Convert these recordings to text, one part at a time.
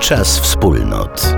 Czas wspólnot.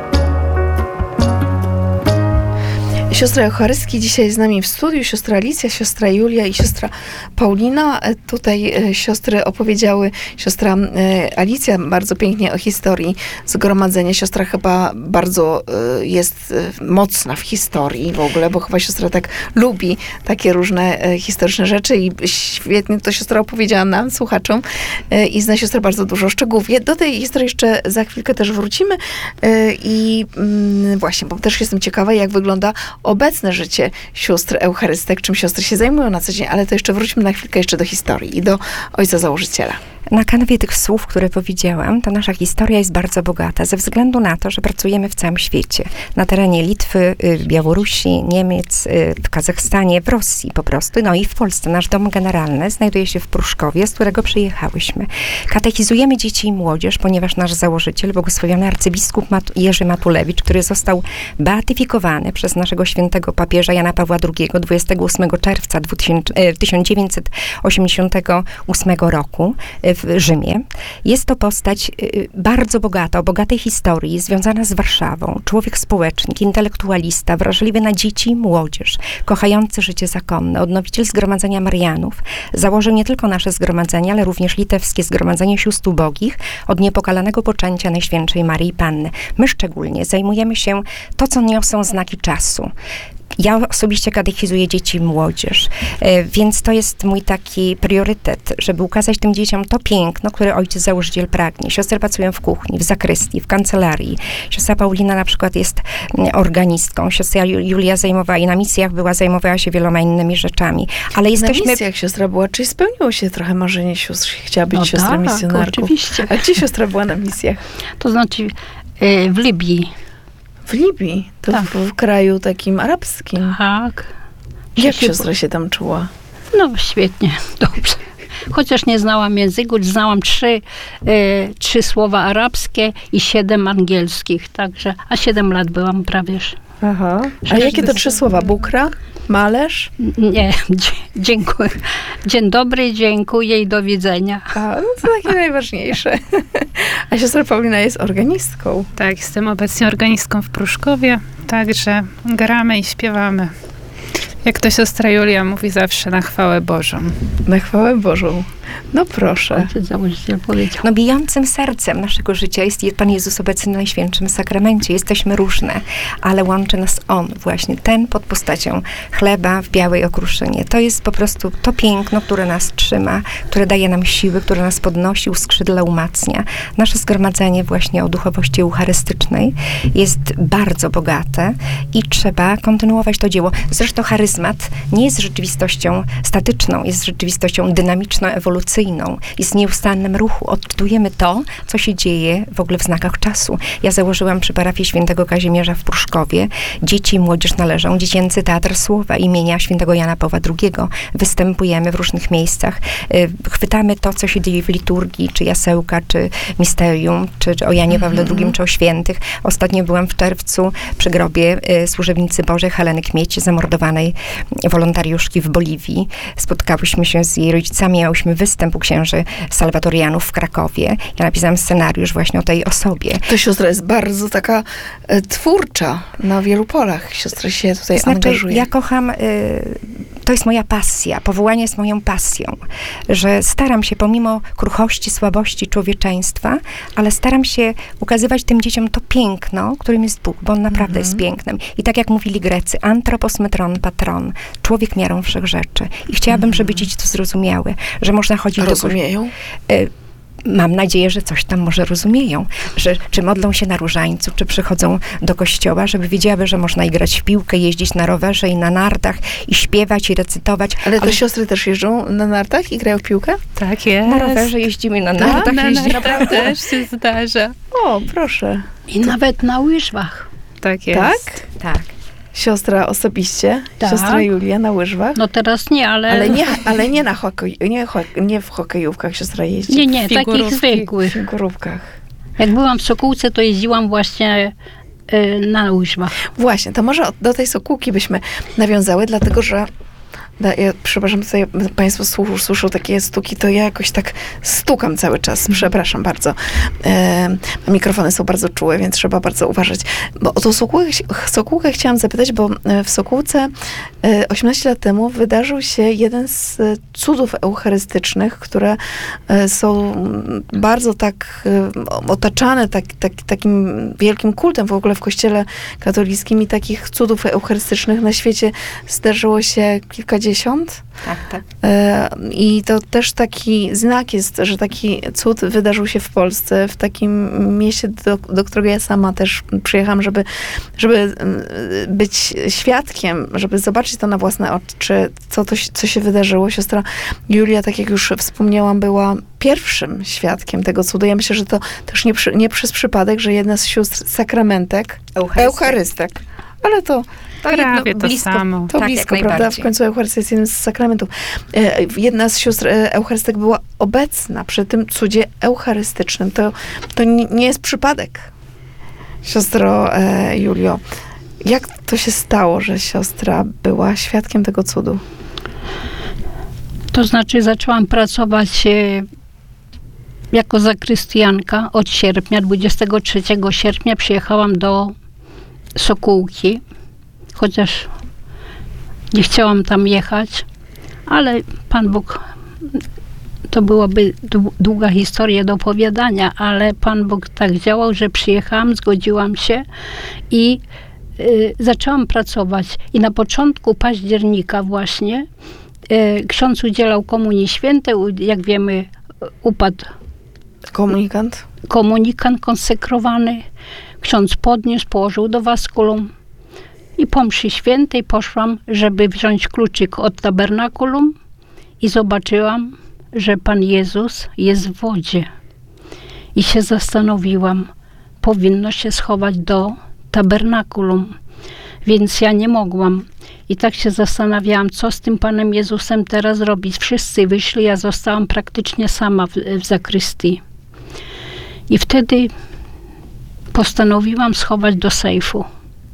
Siostry Eucharystki dzisiaj z nami w studiu, siostra Alicja, siostra Julia i siostra Paulina. Tutaj siostry opowiedziały, siostra Alicja bardzo pięknie o historii zgromadzenia. Siostra chyba bardzo jest mocna w historii w ogóle, bo chyba siostra tak lubi takie różne historyczne rzeczy i świetnie to siostra opowiedziała nam, słuchaczom, i zna siostra bardzo dużo szczegółów. Do tej historii jeszcze za chwilkę też wrócimy i właśnie, bo też jestem ciekawa, jak wygląda obecne życie sióstr eucharystek, czym siostry się zajmują na co dzień, ale to jeszcze wróćmy na chwilkę jeszcze do historii i do ojca założyciela. Na kanwie tych słów, które powiedziałam, ta nasza historia jest bardzo bogata, ze względu na to, że pracujemy w całym świecie. Na terenie Litwy, Białorusi, Niemiec, w Kazachstanie, w Rosji po prostu, no i w Polsce. Nasz dom generalny znajduje się w Pruszkowie, z którego przyjechałyśmy. Katechizujemy dzieci i młodzież, ponieważ nasz założyciel, błogosławiony arcybiskup Jerzy Matulewicz, który został beatyfikowany przez naszego świętego papieża Jana Pawła II 28 czerwca 1988 roku, w Rzymie. Jest to postać bardzo bogata, o bogatej historii, związana z Warszawą. Człowiek społecznik, intelektualista, wrażliwy na dzieci i młodzież, kochający życie zakonne, odnowiciel Zgromadzenia Marianów. Założył nie tylko nasze zgromadzenie, ale również litewskie Zgromadzenie Sióstr Ubogich od niepokalanego poczęcia Najświętszej Maryi Panny. My szczególnie zajmujemy się to, co niosą znaki czasu. Ja osobiście katechizuję dzieci i młodzież, więc to jest mój taki priorytet, żeby ukazać tym dzieciom to piękno, które ojciec założyciel pragnie. Siostry pracują w kuchni, w zakrystii, w kancelarii. Siostra Paulina na przykład jest organistką. Siostra Julia na misjach zajmowała się wieloma innymi rzeczami. Ale jesteśmy... Na misjach siostra była, czyli spełniło się trochę marzenie sióstr, chciała być siostrą misjonarką. Oczywiście. A gdzie siostra była na misjach? To znaczy w Libii. W Libii? To tak. w kraju takim arabskim. Tak. Jak siostra się tam czuła? No świetnie, dobrze. Chociaż nie znałam języku, znałam trzy słowa arabskie i 7 angielskich, także, a 7 lat byłam prawie. Aha. A jakie to 3 słowa? Bukra? Malerz? Nie, dziękuję. Dzień dobry, dziękuję i do widzenia. A, no to takie najważniejsze. A siostra Paulina jest organistką. Tak, jestem obecnie organistką w Pruszkowie, także gramy i śpiewamy. Jak to siostra Julia mówi zawsze, na chwałę Bożą. Na chwałę Bożą. No proszę. Ojciec założyciel powiedział. No bijącym sercem naszego życia jest Pan Jezus obecny na Najświętszym Sakramencie. Jesteśmy różne, ale łączy nas On właśnie, ten pod postacią chleba w białej okruszynie. To jest po prostu to piękno, które nas trzyma, które daje nam siły, które nas podnosi, uskrzydla, umacnia. Nasze zgromadzenie właśnie o duchowości eucharystycznej jest bardzo bogate i trzeba kontynuować to dzieło. Zresztą charyzmat nie jest rzeczywistością statyczną, jest rzeczywistością dynamiczną, ewolucyjną, jest w nieustannym ruchu. Odczytujemy to, co się dzieje w ogóle w znakach czasu. Ja założyłam przy parafii świętego Kazimierza w Pruszkowie. Dzieci i młodzież należą. Dziecięcy Teatr Słowa imienia świętego Jana Pawła II. Występujemy w różnych miejscach. Chwytamy to, co się dzieje w liturgii, czy jasełka, czy misterium, czy o Janie Pawle II, czy o świętych. Ostatnio byłam w czerwcu przy grobie służebnicy Bożej Heleny Kmieci, zamordowanej wolontariuszki w Boliwii. Spotkałyśmy się z jej rodzicami, miałyśmy występ u księży salwatorianów w Krakowie. Ja napisałam scenariusz właśnie o tej osobie. To siostra jest bardzo taka twórcza na wielu polach. Siostra się tutaj angażuje. Ja kocham, to jest moja pasja. Powołanie jest moją pasją. Że staram się pomimo kruchości, słabości człowieczeństwa, ale staram się ukazywać tym dzieciom to piękno, którym jest Bóg, bo on naprawdę jest pięknem. I tak jak mówili Grecy, anthropos metron patron, człowiek miarą wszechrzeczy. I chciałabym, żeby dzieci to zrozumiały, że można chodzić Rozumieją? Mam nadzieję, że coś tam może rozumieją, że czy modlą się na różańcu, czy przychodzą do kościoła, żeby wiedziały, że można i grać w piłkę, jeździć na rowerze i na nartach, i śpiewać, i recytować. Ale to siostry też jeżdżą na nartach i grają w piłkę? Tak jest. Na rowerze jeździmy, na nartach jeździmy. Tak też się zdarza. O, proszę. I nawet na łyżwach. Tak jest. Tak? Tak. Siostra osobiście? Tak. Siostra Julia na łyżwach? No teraz nie, ale... Ale nie na nie w hokejówkach siostra jeździ. Nie, takich zwykłych. W figurówkach. Jak byłam w Sokółce, to jeździłam właśnie na łyżwach. Właśnie, to może do tej Sokółki byśmy nawiązały, dlatego że Ja, przepraszam, tutaj państwo słyszą takie stuki, to ja jakoś tak stukam cały czas. Przepraszam bardzo. Mikrofony są bardzo czułe, więc trzeba bardzo uważać. Bo o tą Sokółkę chciałam zapytać, bo w Sokółce 18 lat temu wydarzył się jeden z cudów eucharystycznych, które są bardzo tak otaczane takim wielkim kultem w ogóle w Kościele katolickim i takich cudów eucharystycznych na świecie zdarzyło się kilkadziesiąt. Tak. I to też taki znak jest, że taki cud wydarzył się w Polsce, w takim mieście, do którego ja sama też przyjechałam, żeby być świadkiem, żeby zobaczyć to na własne oczy, co się wydarzyło. Siostra Julia, tak jak już wspomniałam, była pierwszym świadkiem tego cudu. Ja myślę, że to też nie przez przypadek, że jedna z sióstr sakramentek, eucharystek, ale to Prawie to blisko. samo. to Tak, blisko, jak prawda? W najbardziej. końcu Eucharystia jest jednym z sakramentów. Jedna z sióstr eucharystek była obecna przy tym cudzie eucharystycznym. To nie jest przypadek. Siostro Julio, jak to się stało, że siostra była świadkiem tego cudu? To znaczy zaczęłam pracować jako zakrystianka od sierpnia, 23 sierpnia przyjechałam do Sokółki, chociaż nie chciałam tam jechać, ale Pan Bóg, to byłaby długa historia do opowiadania, ale Pan Bóg tak działał, że przyjechałam, zgodziłam się i zaczęłam pracować. I na początku października właśnie ksiądz udzielał Komunii Świętej, jak wiemy, upadł komunikant konsekrowany. Ksiądz podniósł, położył do waskulum i po mszy świętej poszłam, żeby wziąć kluczyk od tabernakulum i zobaczyłam, że Pan Jezus jest w wodzie. I się zastanowiłam, powinno się schować do tabernakulum, więc ja nie mogłam. I tak się zastanawiałam, co z tym Panem Jezusem teraz robić. Wszyscy wyszli, ja zostałam praktycznie sama w zakrystii. I wtedy postanowiłam schować do sejfu.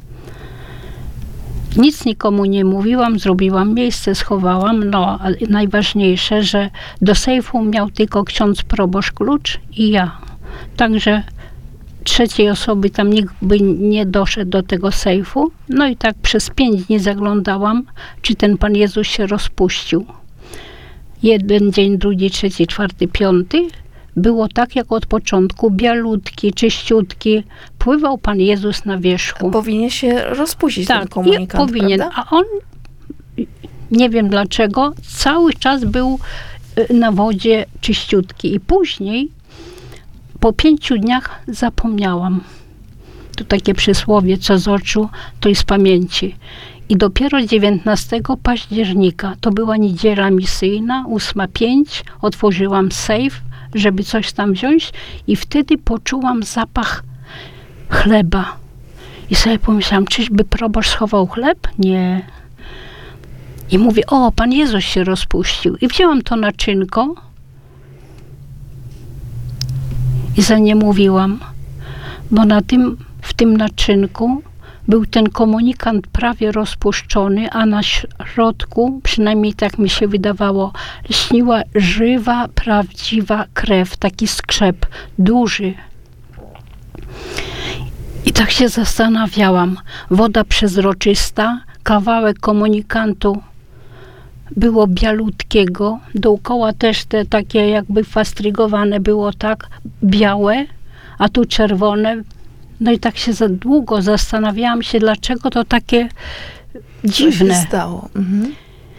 Nic nikomu nie mówiłam, zrobiłam miejsce, schowałam. No, a najważniejsze, że do sejfu miał tylko ksiądz proboszcz klucz i ja. Także trzeciej osoby tam nikt by nie doszedł do tego sejfu. No i tak przez 5 dni zaglądałam, czy ten Pan Jezus się rozpuścił. Jeden dzień, drugi, trzeci, czwarty, piąty. Było tak jak od początku, bialutki, czyściutki. Pływał Pan Jezus na wierzchu. Powinien się rozpuścić ten Tak, komunikant, powinien. prawda? A on, nie wiem dlaczego, cały czas był na wodzie czyściutki. I później, po 5 dniach zapomniałam. To takie przysłowie, co z oczu, to i z pamięci. I dopiero 19 października, to była niedziela misyjna, 8:05, otworzyłam sejf, żeby coś tam wziąć i wtedy poczułam zapach chleba. I sobie pomyślałam, czyżby proboszcz schował chleb? Nie. I mówię, o, Pan Jezus się rozpuścił. I wzięłam to naczynko i za nie mówiłam, bo w tym naczynku był ten komunikant prawie rozpuszczony, a na środku, przynajmniej tak mi się wydawało, śniła żywa, prawdziwa krew, taki skrzep, duży. I tak się zastanawiałam. Woda przezroczysta, kawałek komunikantu było bialutkiego, dookoła też te takie jakby fastrygowane było tak, białe, a tu czerwone. No i tak się za długo zastanawiałam się, dlaczego to takie dziwne. Co się stało? Mhm.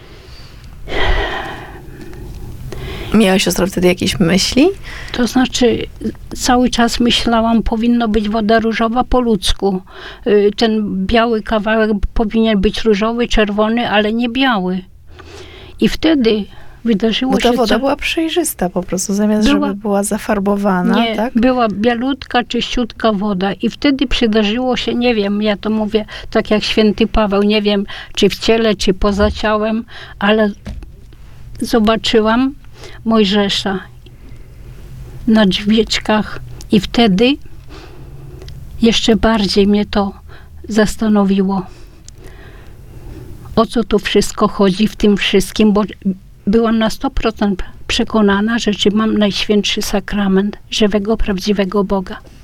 Miała siostra wtedy jakieś myśli? To znaczy, cały czas myślałam, powinno być woda różowa po ludzku. Ten biały kawałek powinien być różowy, czerwony, ale nie biały. I wtedy wydarzyło się... Bo ta woda była przejrzysta po prostu, zamiast żeby była zafarbowana, nie, tak? była bialutka, czyściutka woda. I wtedy przydarzyło się, nie wiem, ja to mówię tak jak święty Paweł, nie wiem, czy w ciele, czy poza ciałem, ale zobaczyłam Mojżesza na drzwieczkach i wtedy jeszcze bardziej mnie to zastanowiło. o co tu wszystko chodzi w tym wszystkim, bo byłam na 100% przekonana, że mam Najświętszy Sakrament żywego, prawdziwego Boga.